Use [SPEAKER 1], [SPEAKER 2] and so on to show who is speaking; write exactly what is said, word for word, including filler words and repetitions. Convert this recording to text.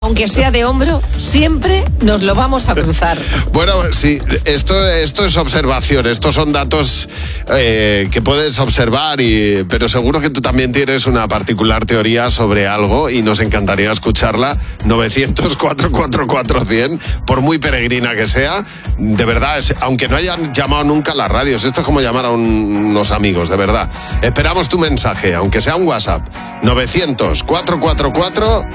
[SPEAKER 1] Aunque sea de hombro, siempre nos lo vamos a cruzar.
[SPEAKER 2] Bueno, sí, esto, esto es observación, estos son datos eh, que puedes observar, y, pero seguro que tú también tienes una particular teoría sobre algo y nos encantaría escucharla. novecientos, cuatrocientos cuarenta y cuatro, cien, por muy peregrina que sea, de verdad, es, aunque no hayan llamado nunca a las radios, esto es como llamar a un, unos amigos, de verdad. Esperamos tu mensaje, aunque sea un WhatsApp, novecientos, cuatrocientos cuarenta y cuatro